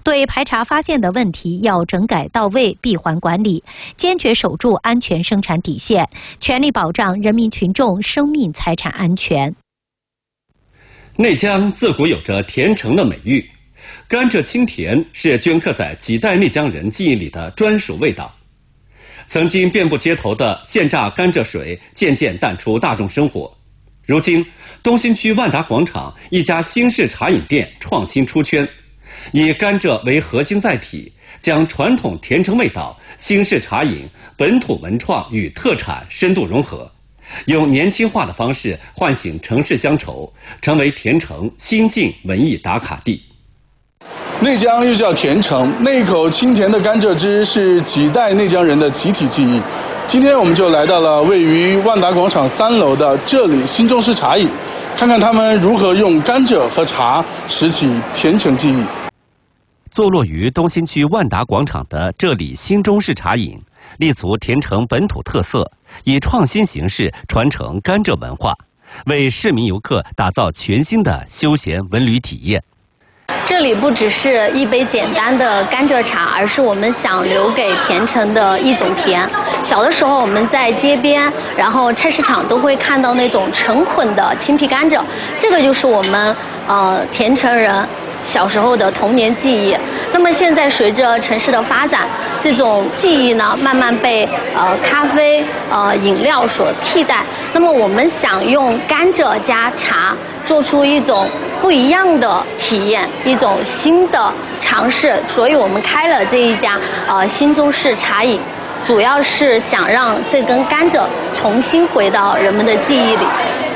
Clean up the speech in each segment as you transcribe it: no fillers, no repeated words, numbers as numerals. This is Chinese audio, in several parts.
对排查发现的问题要整改到位，闭环管理，坚决守住安全生产底线，全力保障人民群众生命财产安全。 内江自古有着甜橙的美誉，甘蔗清甜是镌刻在几代内江人记忆里的专属味道。曾经遍布街头的现榨甘蔗水渐渐淡出大众生活。如今，东新区万达广场一家新式茶饮店创新出圈，以甘蔗为核心载体，将传统甜橙味道、新式茶饮、本土文创与特产深度融合，用年轻化的方式唤醒城市乡愁，成为甜橙新晋文艺打卡地。 内江又叫甜橙，那一口清甜的甘蔗汁是几代内江人的集体记忆。今天我们就来到了位于万达广场3楼的这里新中式茶饮，看看他们如何用甘蔗和茶拾起甜橙记忆。 坐落于东新区万达广场的这里新中式茶饮，立足甜橙本土特色，以创新形式传承甘蔗文化，为市民游客打造全新的休闲文旅体验。 这里不只是一杯简单的甘蔗茶，而是我们想留给甜橙的一种甜。小的时候我们在街边，然后菜市场都会看到那种成捆的青皮甘蔗，这个就是我们甜橙人小时候的童年记忆。那么现在随着城市的发展，这种记忆呢慢慢被咖啡、饮料所替代。那么我们想用甘蔗加茶做出一种不一样的体验，一种新的尝试，所以我们开了这一家新中式茶饮，主要是想让这根甘蔗重新回到人们的记忆里。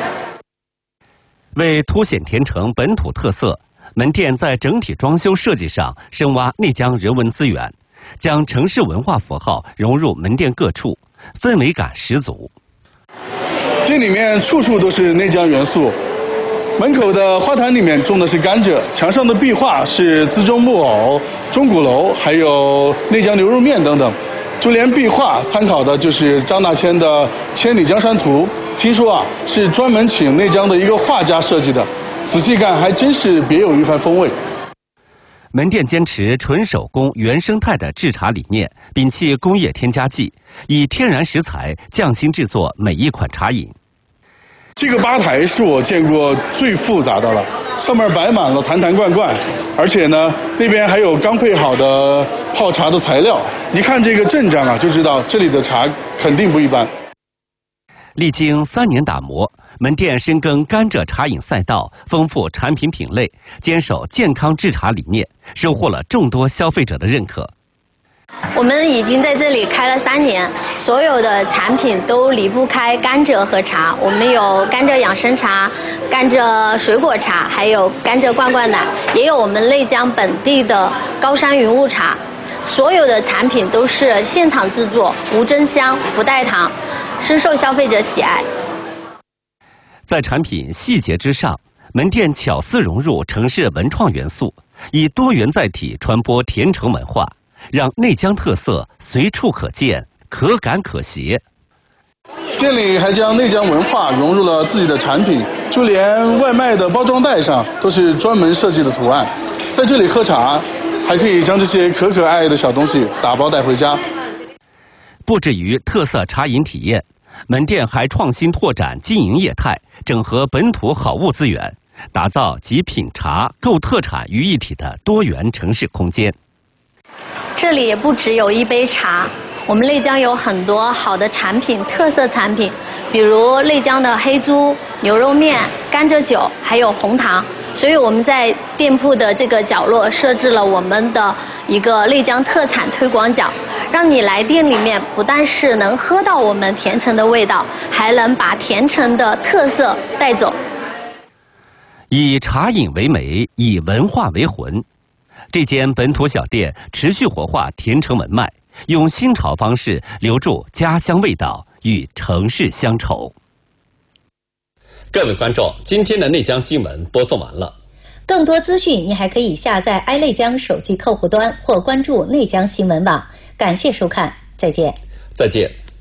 为凸显甜橙本土特色，门店在整体装修设计上深挖内江人文资源，将城市文化符号融入门店各处，氛围感十足。 店里面处处都是内江元素，门口的花坛里面种的是甘蔗，墙上的壁画是资中木偶、钟鼓楼，还有内江牛肉面等等。就连壁画参考的就是张大千的《千里江山图》，听说是专门请内江的一个画家设计的，仔细看还真是别有一番风味。 门店坚持纯手工原生态的制茶理念，摒弃工业添加剂，以天然食材匠心制作每一款茶饮。 这个吧台是我见过最复杂的了，上面摆满了坛坛罐罐，而且呢，那边还有刚配好的泡茶的材料。一看这个阵仗就知道这里的茶肯定不一般。 历经3年打磨，门店深耕甘蔗茶饮赛道，丰富产品品类，坚守健康制茶理念，收获了众多消费者的认可。 我们已经在这里开了3年，所有的产品都离不开甘蔗和茶。我们有甘蔗养生茶、甘蔗水果茶，还有甘蔗罐罐奶，也有我们内江本地的高山云雾茶。所有的产品都是现场制作，无增香、不代糖，深受消费者喜爱。 在产品细节之上，门店巧思融入城市文创元素，以多元载体传播甜橙文化，让内江特色随处可见，可感可携。 店里还将内江文化融入了自己的产品，就连外卖的包装袋上都是专门设计的图案。在这里喝茶，还可以将这些可可爱爱的小东西打包带回家。 不止于特色茶饮体验，门店还创新拓展经营业态，整合本土好物资源，打造集品茶、购特产于一体的多元城市空间。 这里也不只有一杯茶，我们内江有很多好的产品、特色产品，比如内江的黑猪、牛肉面、甘蔗酒，还有红糖。所以我们在店铺的这个角落设置了我们的一个内江特产推广角，让你来店里面不但是能喝到我们甜橙的味道，还能把甜橙的特色带走。 以茶饮为美，以文化为魂。这间本土小店持续活化甜橙文脉，用新潮方式留住家乡味道，与城市乡愁。各位观众，今天的内江新闻播送完了。 更多资讯，你还可以下载爱内江手机客户端或关注内江新闻网。感谢收看，再见。 再见。